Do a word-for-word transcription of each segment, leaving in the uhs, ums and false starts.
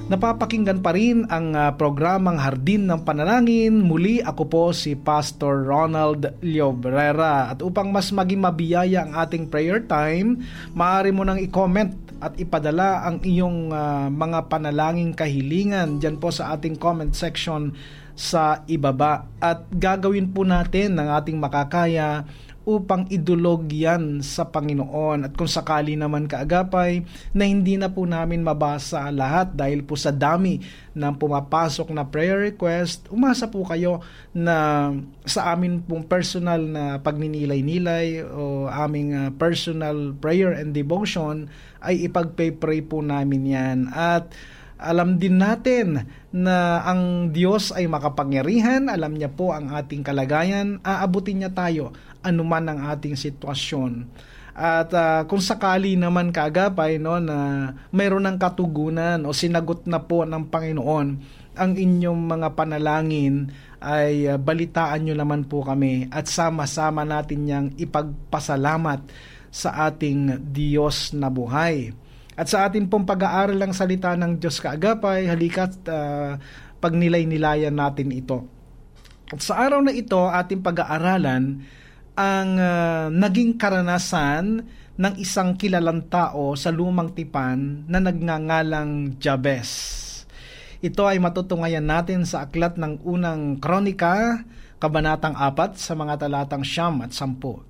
Napapakinggan pa rin ang uh, programang Hardin ng Panalangin. Muli ako po si Pastor Ronald Llobrera. At upang mas maging mabiyaya ang ating prayer time, maaari mo nang i-comment at ipadala ang iyong uh, mga panalangin kahilingan dyan po sa ating comment section sa ibaba. At gagawin po natin ng ating makakaya upang idulog yan sa Panginoon. At kung sakali naman kaagapay na hindi na po namin mabasa lahat dahil po sa dami ng pumapasok na prayer request, umasa po kayo na sa amin pong personal na pagninilay-nilay o aming uh, personal prayer and devotion ay ipagpay-pray po namin yan. At alam din natin na ang Diyos ay makapangyarihan, alam niya po ang ating kalagayan, aabutin niya tayo anuman ang ating sitwasyon. At uh, kung sakali naman kaagapay no, na mayroon ng katugunan o sinagot na po ng Panginoon ang inyong mga panalangin, ay uh, balitaan nyo naman po kami at sama-sama natin niyang ipagpasalamat sa ating Diyos na buhay. At sa ating pong pag-aaral ng salita ng Diyos kaagapay, halika't uh, pagnilay-nilayan natin ito. At sa araw na ito, ating pag-aaralan ang uh, naging karanasan ng isang kilalang tao sa lumang tipan na nagngangalang Jabez. Ito ay matutungayan natin sa aklat ng unang Kronika, kabanatang apat sa mga talatang siyam at sampu.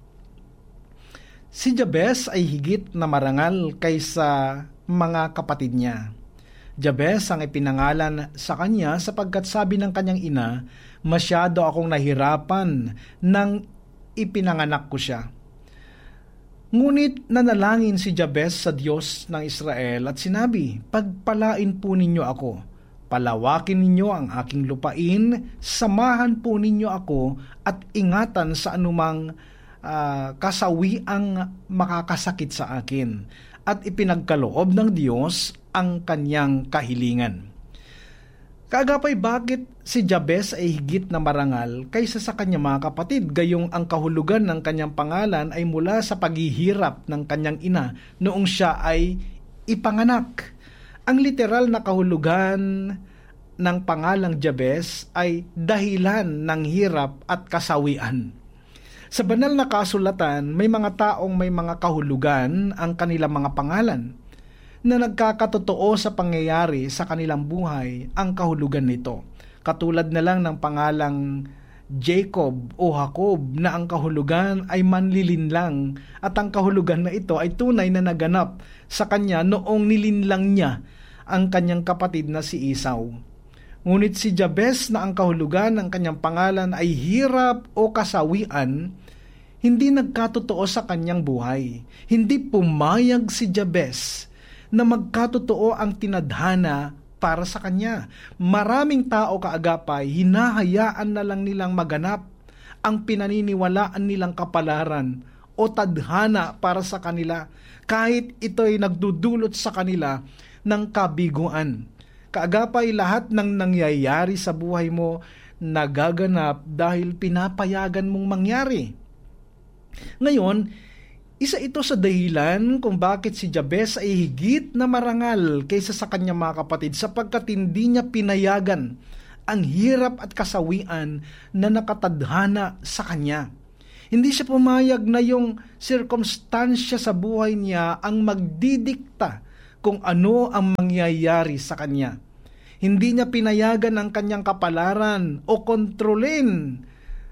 Si Jabez ay higit na marangal kaysa mga kapatid niya. Jabez ang ipinangalan sa kanya sapagkat sabi ng kanyang ina, masyado akong nahirapan nang ipinanganak ko siya. Ngunit nanalangin si Jabez sa Diyos ng Israel at sinabi, pagpalain po ninyo ako, palawakin ninyo ang aking lupain, samahan po ninyo ako at ingatan sa anumang Uh, kasawiang makakasakit sa akin, at ipinagkaloob ng Diyos ang kanyang kahilingan. Kaagapay, bakit si Jabez ay higit na marangal kaysa sa kanyang mga kapatid, gayong ang kahulugan ng kanyang pangalan ay mula sa paghihirap ng kanyang ina noong siya ay ipanganak. Ang literal na kahulugan ng pangalang Jabez ay dahilan ng hirap at kasawian. Sa banal na kasulatan, may mga taong may mga kahulugan ang kanilang mga pangalan na nagkakatotoo sa pangyayari sa kanilang buhay ang kahulugan nito. Katulad na lang ng pangalang Jacob o Jacob na ang kahulugan ay manlilinlang at ang kahulugan na ito ay tunay na naganap sa kanya noong nilinlang niya ang kanyang kapatid na si Esau. Ngunit si Jabez na ang kahulugan ng kanyang pangalan ay hirap o kasawian, hindi nagkatotoo sa kanyang buhay. Hindi pumayag si Jabez na magkatotoo ang tinadhana para sa kanya. Maraming tao kaagapay, hinahayaan na lang nilang maganap ang pinaniniwalaan nilang kapalaran o tadhana para sa kanila, kahit ito'y nagdudulot sa kanila ng kabiguan. Kaagapay, lahat ng nangyayari sa buhay mo nagaganap dahil pinapayagan mong mangyari. Ngayon, isa ito sa dahilan kung bakit si Jabez ay higit na marangal kaysa sa kanyang mga kapatid, sapagkat hindi niya pinayagan ang hirap at kasawian na nakatadhana sa kanya. Hindi siya pumayag na yung sirkumstansya sa buhay niya ang magdidikta kung ano ang mangyayari sa kanya. Hindi niya pinayagan ang kanyang kapalaran o kontrolin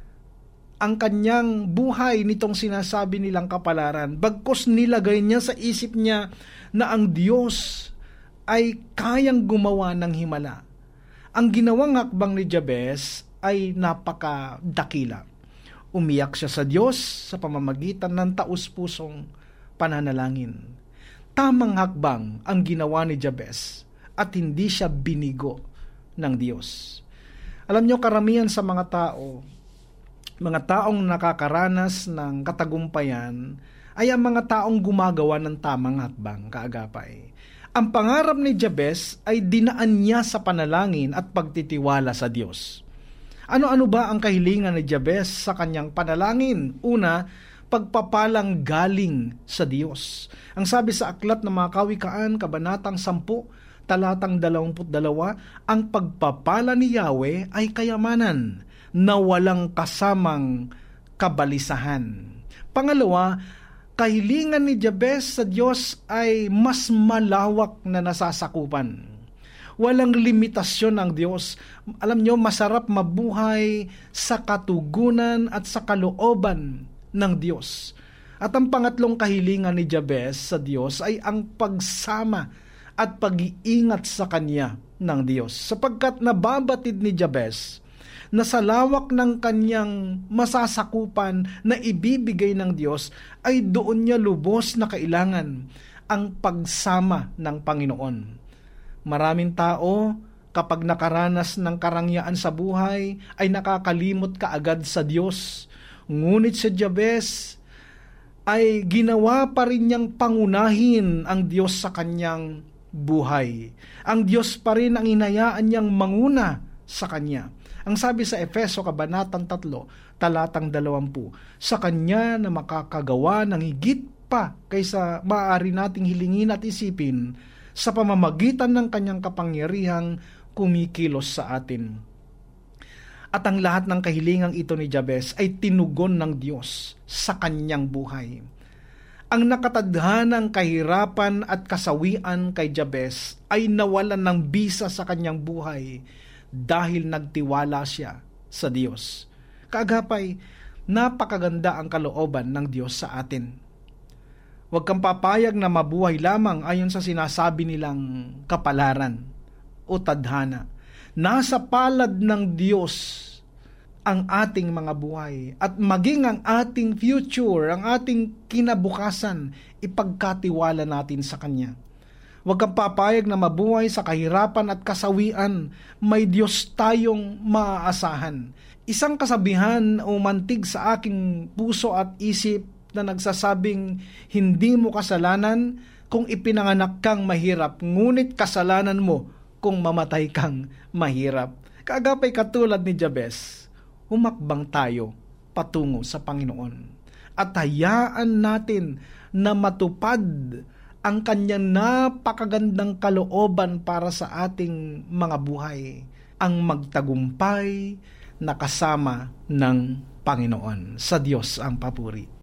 ang kanyang buhay nitong sinasabi nilang kapalaran. Bagkus nilagay niya sa isip niya na ang Diyos ay kayang gumawa ng himala. Ang ginawang hakbang ni Jabez ay napakadakila. Umiyak siya sa Diyos sa pamamagitan ng taus-pusong pananalangin. Tamang hakbang ang ginawa ni Jabez at hindi siya binigo ng Diyos. Alam niyo, karamihan sa mga tao, mga taong nakakaranas ng katagumpayan, ay ang mga taong gumagawa ng tamang hakbang, kaagapay. Ang pangarap ni Jabez ay dinaan niya sa panalangin at pagtitiwala sa Diyos. Ano-ano ba ang kahilingan ni Jabez sa kanyang panalangin? Una, pagpapalang galing sa Diyos. Ang sabi sa Aklat ng mga Kawikaan, Kabanatang sampu, talatang dalawamput dalawa, ang pagpapala ni Yahweh ay kayamanan na walang kasamang kabalisahan. Pangalawa, kahilingan ni Jabez sa Diyos ay mas malawak na nasasakupan. Walang limitasyon ang Diyos. Alam nyo, masarap mabuhay sa katugunan at sa kalooban ng Diyos. At ang pangatlong kahilingan ni Jabez sa Diyos ay ang pagsama at pag-iingat sa Kanya ng Diyos. Sapagkat nababatid ni Jabez na sa lawak ng kanyang masasakupan na ibibigay ng Diyos ay doon niya lubos na kailangan ang pagsama ng Panginoon. Maraming tao, kapag nakaranas ng karangyaan sa buhay, ay nakakalimot kaagad sa Diyos. Ngunit si Jabez ay ginawa pa rin niyang pangunahin ang Diyos sa kanyang buhay. Ang Diyos pa rin ang inayaan niyang manguna sa kanya. Ang sabi sa Efeso, Kabanatang tatlo, talatang dalawampu, sa Kanya na makakagawa ng higit pa kaysa maaari nating hilingin at isipin, sa pamamagitan ng Kanyang kapangyarihang kumikilos sa atin. At ang lahat ng kahilingang ito ni Jabez ay tinugon ng Diyos sa kanyang buhay. Ang nakatadhanang kahirapan at kasawian kay Jabez ay nawalan ng bisa sa kanyang buhay dahil nagtiwala siya sa Diyos. Kaagapay, napakaganda ang kalooban ng Diyos sa atin. Huwag kang papayag na mabuhay lamang ayon sa sinasabi nilang kapalaran o tadhana. Nasa palad ng Diyos ang ating mga buhay at maging ang ating future, ang ating kinabukasan, ipagkatiwala natin sa Kanya. Huwag kang papayag na mabuhay sa kahirapan at kasawian. May Diyos tayong maaasahan. Isang kasabihan o mantig sa aking puso at isip na nagsasabing, hindi mo kasalanan kung ipinanganak kang mahirap, ngunit kasalanan mo kung mamatay kang mahirap. Kaagapay katulad ni Jabez, humakbang tayo patungo sa Panginoon. At hayaan natin na matupad ang kanyang napakagandang kalooban para sa ating mga buhay, ang magtagumpay na kasama ng Panginoon. Sa Diyos ang papuri.